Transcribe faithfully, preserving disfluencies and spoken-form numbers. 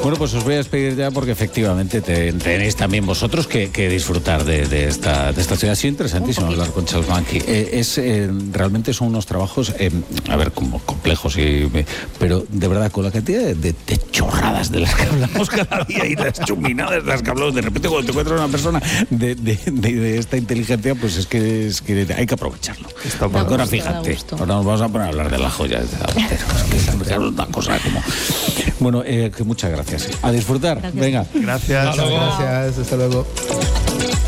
Bueno, pues os voy a despedir ya porque efectivamente te, tenéis también vosotros que, que disfrutar de, de, esta, de esta ciudad. Ha sido interesantísimo hablar con Charles Blanqui. Eh, es, eh, realmente son unos trabajos, eh, a ver, como complejos, y, pero de verdad, con la cantidad de, de, de chorradas de las que hablamos cada día y las chuminadas de las que hablamos, de repente cuando te encuentras una persona de, de, de, de esta inteligencia, pues es que, es que hay que aprovecharlo. Ahora fíjate, ahora nos vamos a poner a hablar de las joyas de Zapatero. Es que es una cosa como... Bueno, eh, que muchas gracias. A disfrutar. Gracias. Venga. Gracias. Hasta luego. Gracias. Hasta luego.